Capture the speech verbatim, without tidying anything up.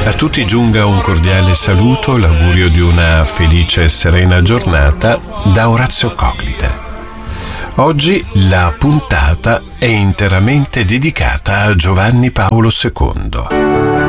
A tutti giunga un cordiale saluto, l'augurio di una felice e serena giornata da Orazio Coclite. Oggi la puntata è interamente dedicata a Giovanni Paolo secondo.